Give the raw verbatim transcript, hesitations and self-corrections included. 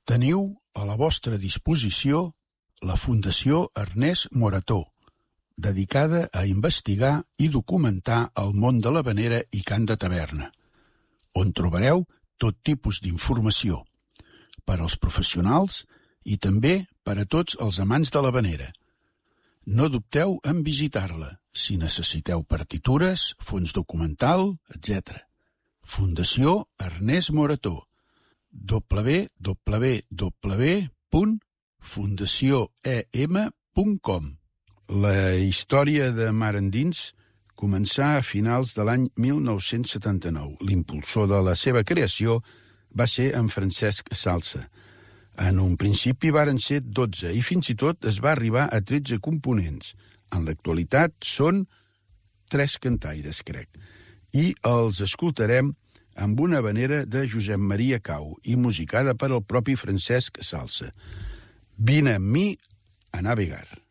Teniu a la vostra disposició la Fundació Ernest Morató, dedicada a investigar i documentar el món de l'havanera i cant de taverna, on trobareu tot tipus d'informació, per als professionals i també per a tots els amants de l'havanera. No dubteu en visitar-la, si necessiteu partitures, fons documental, etcètera. Fundació Ernest Morató, w w w punt fundació e ema punt com. La història de Mar Endins començà a finals de l'any mil nou-cents setanta-nou. L'impulsor de la seva creació va ser en Francesc Salsa. En un principi varen ser dotze i fins i tot es va arribar a tretze components. En l'actualitat són tres cantaires, crec. I els escoltarem amb una havanera de Josep Maria Cau i musicada per el propi Francesc Salsa. Vine amb mi a navegar.